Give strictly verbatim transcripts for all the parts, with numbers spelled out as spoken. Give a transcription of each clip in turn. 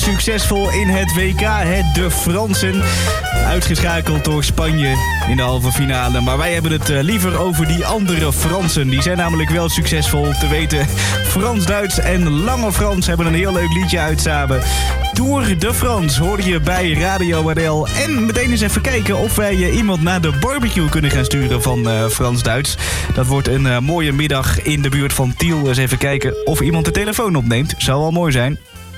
Succesvol in het W K, hè, de Fransen. Uitgeschakeld door Spanje in de halve finale. Maar wij hebben het uh, liever over die andere Fransen. Die zijn namelijk wel succesvol. Te weten, Frans-Duits en Lange Frans hebben een heel leuk liedje uit samen. Tour de France hoorde je bij Radio R L. En meteen eens even kijken of wij uh, iemand naar de barbecue kunnen gaan sturen van uh, Frans-Duits. Dat wordt een uh, mooie middag in de buurt van Tiel. Eens even kijken of iemand de telefoon opneemt. Zou wel mooi zijn.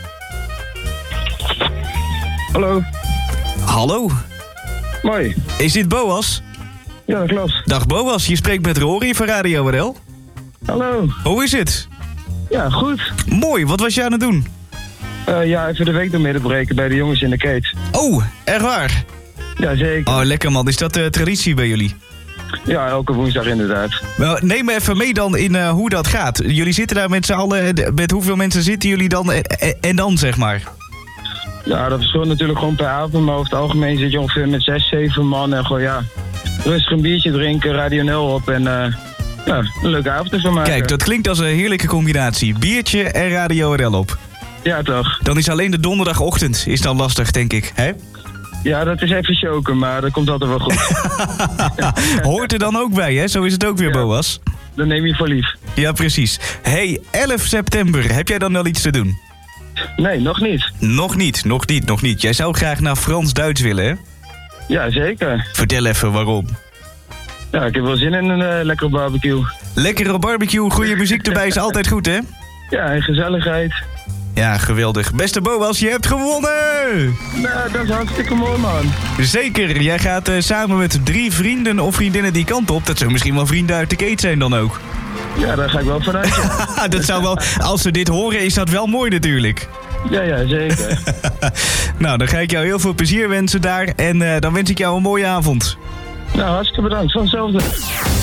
Hallo. Hallo. Mooi. Is dit Boas? Ja, dat klopt. Dag Boas, je spreekt met Rory van Radio R L. Hallo. Hoe is het? Ja, goed. Mooi, wat was je aan het doen? Uh, ja, even de week door midden breken bij de jongens in de Kate. Oh, echt waar? Ja, zeker. Oh, lekker man. Is dat de uh, traditie bij jullie? Ja, elke woensdag inderdaad. Wel, neem me even mee dan in uh, hoe dat gaat. Jullie zitten daar met z'n allen. Met hoeveel mensen zitten jullie dan en, en dan, zeg maar? Ja, dat verschilt natuurlijk gewoon per avond. Maar over het algemeen zit je ongeveer met zes, zeven man. En gewoon ja, rustig een biertje drinken, Radio nul op en uh, ja, een leuke avond ervan maken. Kijk, dat klinkt als een heerlijke combinatie. Biertje en Radio R L op. Ja, toch. Dan is alleen de donderdagochtend is dan lastig, denk ik, hè? Ja, dat is even choken, maar dat komt altijd wel goed. Hoort er dan ook bij, hè? Zo is het ook weer, ja. Boas. Dan neem je voor lief. Ja, precies. Hey, elf september, heb jij dan wel iets te doen? Nee, nog niet. Nog niet, nog niet, nog niet. Jij zou graag naar Frans-Duits willen, hè? Ja, zeker. Vertel even waarom. Ja, ik heb wel zin in een uh, lekkere barbecue. Lekkere barbecue, goede muziek erbij is altijd goed, hè? Ja, en gezelligheid. Ja, geweldig. Beste Boas, je hebt gewonnen! Nou, dat is hartstikke mooi, man. Zeker, jij gaat uh, samen met drie vrienden of vriendinnen die kant op. Dat zullen misschien wel vrienden uit de Kate zijn dan ook. Ja, daar ga ik wel vanuit. Ja. Dat zou wel, als ze dit horen, is dat wel mooi natuurlijk. Ja, ja, zeker. Nou, dan ga ik jou heel veel plezier wensen daar. En uh, dan wens ik jou een mooie avond. Nou, hartstikke bedankt. Van hetzelfde.